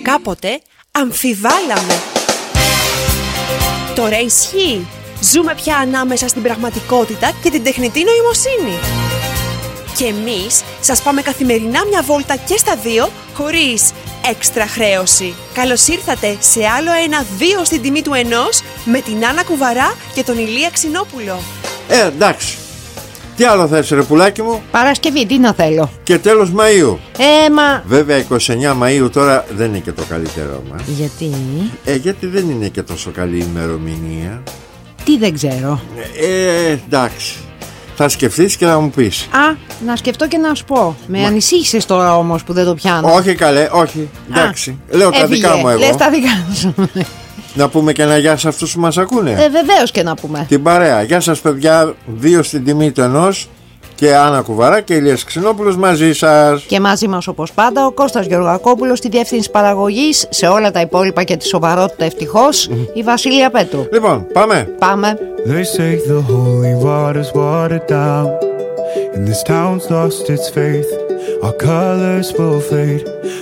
κάποτε αμφιβάλαμε. Τώρα ισχύει. Ζούμε πια ανάμεσα στην πραγματικότητα και την τεχνητή νοημοσύνη. Και εμείς σας πάμε καθημερινά μια βόλτα και στα δύο, χωρίς έξτρα χρέωση. Καλώς ήρθατε σε άλλο ένα 2 στην τιμή του 1 με την Άννα Κουβαρά και τον Ηλία Ξινόπουλο. Εντάξει. Τι άλλο θες ρε πουλάκι μου? Παρασκευή, τι να θέλω. Και τέλος Μαΐου. Μα... Βέβαια 29 Μαΐου τώρα δεν είναι και το καλύτερό μας. Γιατί? Γιατί δεν είναι και τόσο καλή ημερομηνία. Τι δεν ξέρω. Εντάξει. Θα σκεφτείς και να μου πεις. Να σκεφτώ και να σου πω. Με ανησύχησες τώρα όμως που δεν το πιάνω. Όχι καλέ, όχι. Εντάξει. Λέω τα δικά μου εγώ. Λες τα δικά σου. Να πούμε και ένα γεια σε αυτούς που μας ακούνε. Βεβαίως και να πούμε. Την παρέα. Γεια σας παιδιά. 2 στην τιμή του 1 και Άννα Κουβαρά και Ηλίας Ξινόπουλος μαζί σας. Και μαζί μας όπως πάντα ο Κώστας Γεωργακόπουλος στη διεύθυνση παραγωγής. Σε όλα τα υπόλοιπα και τη σοβαρότητα ευτυχώς η Βασίλεια Πέτρου. Λοιπόν, πάμε. They say the holy water's watered down, and this town's lost its faith. Our colors will fade.